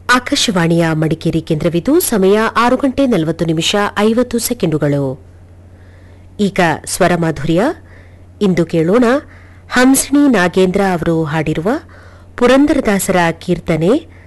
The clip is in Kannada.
ಆಕಾಶವಾಣಿಯ ಮಡಿಕೇರಿ ಕೇಂದ್ರವಿದು ಸಮಯ 6:40 ಈಗ ಸ್ವರಮಾಧುರ್ಯ. ಇಂದು ಕೇಳೋಣ ಹಂಸಿಣಿ ನಾಗೇಂದ್ರ ಅವರು ಹಾಡಿರುವ ಪುರಂದರದಾಸರ ಕೀರ್ತನೆ